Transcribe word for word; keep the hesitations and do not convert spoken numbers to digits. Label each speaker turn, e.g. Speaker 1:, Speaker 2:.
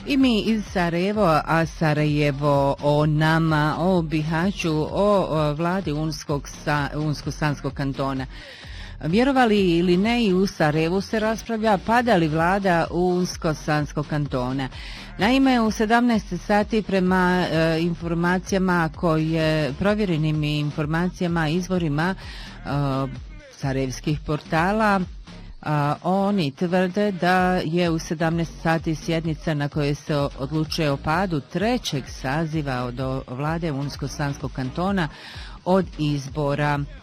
Speaker 1: I mi iz Sarajevo, a Sarajevo o nama, o Bihaću, o, o vladi Unskog, sa, Unsko-Sanskog kantona. Vjerovali ili ne, i u Sarajevu se raspravlja pada li vlada Unsko-Sanskog kantona. Naime, u sedamnaest sati prema e, informacijama koje, provjerenim informacijama, izvorima e, sarajevskih portala, A, oni tvrde da je u sedamnaest sati sjednica na kojoj se odlučuje o padu trećeg saziva od vlade Unsko-Sanskog kantona od izbora